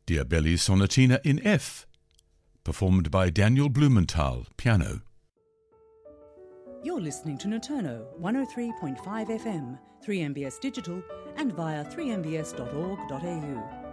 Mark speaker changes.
Speaker 1: Diabelli Sonatina in F, performed by Daniel Blumenthal, piano.
Speaker 2: You're listening to Noturno 103.5 FM, 3MBS Digital and via 3mbs.org.au.